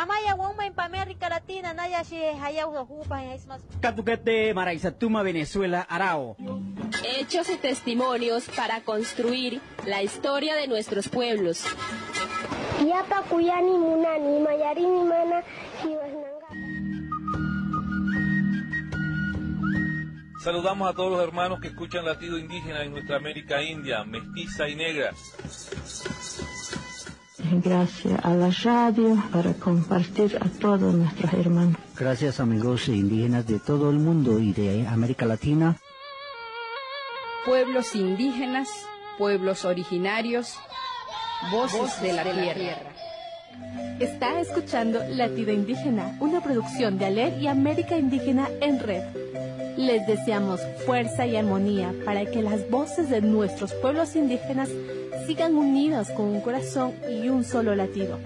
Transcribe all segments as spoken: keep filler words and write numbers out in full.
Amaya Woma en América Latina, Naya si Hayao Jupa en Ismas. Catucate Maraizatuma, Venezuela, Arao. Hechos y testimonios para construir la historia de nuestros pueblos. Yapa Kuyani Munani, Mayarini Mana, Saludamos a todos los hermanos que escuchan latido indígena en nuestra América India, mestiza y negra. Gracias a la radio para compartir a todos nuestros hermanos. Gracias amigos indígenas de todo el mundo y de América Latina. Pueblos indígenas, pueblos originarios, voces, voces de la, de la tierra. tierra. Está escuchando Latido Indígena, una producción de ALER y América Indígena en Red. Les deseamos fuerza y armonía para que las voces de nuestros pueblos indígenas sigan unidas con un corazón y un solo latido.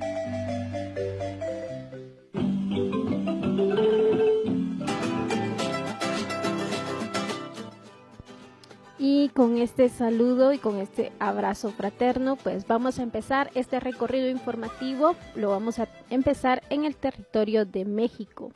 Y con este saludo y con este abrazo fraterno, pues vamos a empezar este recorrido informativo. Lo vamos a empezar en el territorio de México.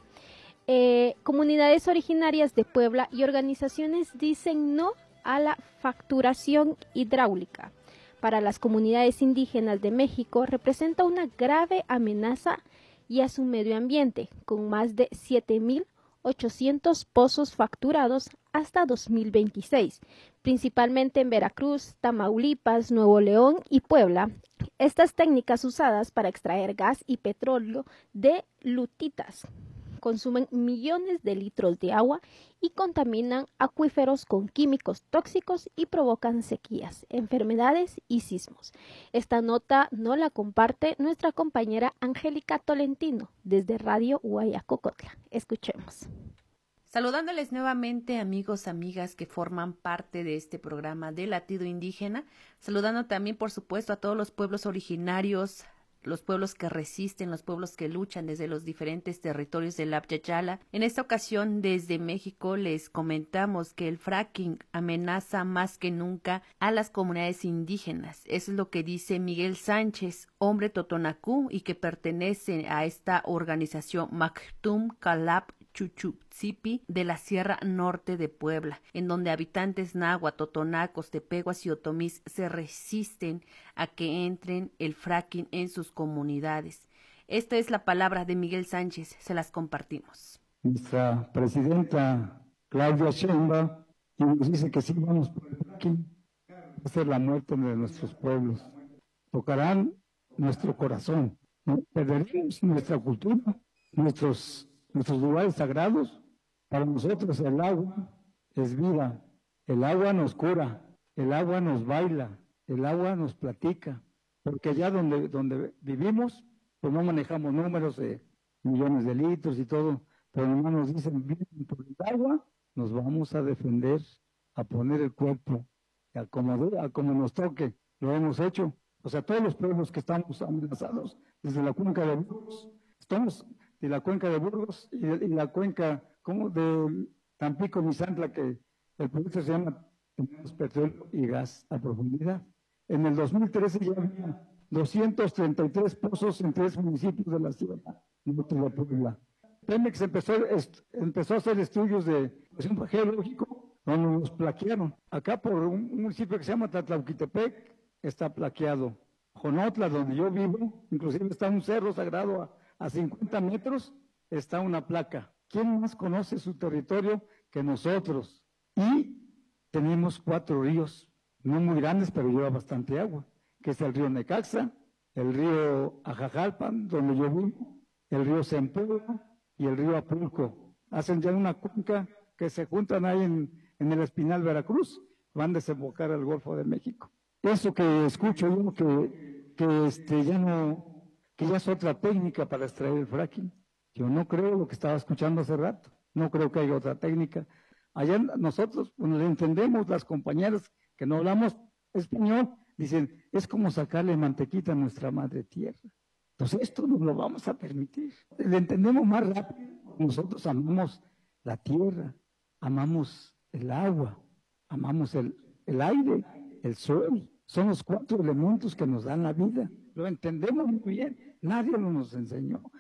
Eh, comunidades originarias de Puebla y organizaciones dicen no a la facturación hidráulica. Para las comunidades indígenas de México representa una grave amenaza y a su medio ambiente, con más de siete mil ochocientos pozos facturados hasta dos mil veintiséis, principalmente en Veracruz, Tamaulipas, Nuevo León y Puebla. Estas técnicas usadas para extraer gas y petróleo de lutitas consumen millones de litros de agua y contaminan acuíferos con químicos tóxicos y provocan sequías, enfermedades y sismos. Esta nota no la comparte nuestra compañera Angélica Tolentino desde Radio Guayacocotla. Escuchemos. Saludándoles nuevamente amigos, amigas que forman parte de este programa de Latido Indígena, saludando también por supuesto a todos los pueblos originarios, los pueblos que resisten, los pueblos que luchan desde los diferentes territorios del Apyachala. En esta ocasión, desde México, les comentamos que el fracking amenaza más que nunca a las comunidades indígenas. Eso es lo que dice Miguel Sánchez, hombre totonacú y que pertenece a esta organización Mactum Calap Chuchutzipi de la Sierra Norte de Puebla, en donde habitantes náhuatl, totonacos, tepehuas y otomís se resisten a que entren el fracking en sus comunidades. Esta es la palabra de Miguel Sánchez, se las compartimos. Nuestra presidenta Claudia Sheinbaum nos dice que si vamos por el fracking, va a ser la muerte de nuestros pueblos. Tocarán nuestro corazón, ¿no? Perderemos nuestra cultura, nuestros Nuestros lugares sagrados. Para nosotros el agua es vida, el agua nos cura, el agua nos baila, el agua nos platica, porque allá donde, donde vivimos, pues no manejamos números de millones de litros y todo, pero nomás nos dicen, bien, por el agua nos vamos a defender, a poner el cuerpo, a como, a como nos toque, lo hemos hecho. O sea, todos los pueblos que estamos amenazados, desde la cuenca de Burgos, estamos... de la cuenca de Burgos y, de, y la cuenca como de Tampico, Misantla, que el proyecto se llama Tenemos Petróleo y Gas a Profundidad. En el dos mil trece ya había doscientos treinta y tres pozos en tres municipios de la Sierra Norte de Puebla. Pemex empezó, est, empezó a hacer estudios de presión geológico donde nos plaquearon. Acá por un, un municipio que se llama Tlatlauquitepec está plaqueado. Jonotla, donde yo vivo, inclusive está un cerro sagrado a A cincuenta metros está una placa. ¿Quién más conoce su territorio que nosotros? Y tenemos cuatro ríos, no muy grandes, pero lleva bastante agua, que es el río Necaxa, el río Ajajalpan, donde yo vivo, el río Zempoala y el río Apulco. Hacen ya una cuenca que se juntan ahí en, en el Espinal, Veracruz, van a desembocar al Golfo de México. Eso que escucho yo, que, que este, ya no... que ya es otra técnica para extraer el fracking. Yo no creo lo que estaba escuchando hace rato, no creo que haya otra técnica. Allá nosotros, cuando le entendemos, las compañeras que no hablamos español, dicen, es como sacarle mantequita a nuestra madre tierra. Entonces esto no lo vamos a permitir. Le entendemos más rápido. Nosotros amamos la tierra, amamos el agua, amamos el, el aire, el sol. Son los cuatro elementos que nos dan la vida. Lo entendemos muy bien. Nadie nos enseñó.